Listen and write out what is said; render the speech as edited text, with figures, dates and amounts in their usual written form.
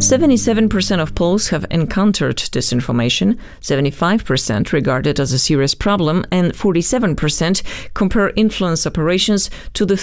77% of Poles have encountered disinformation, 75% regard it as a serious problem, and 47% compare influence operations to the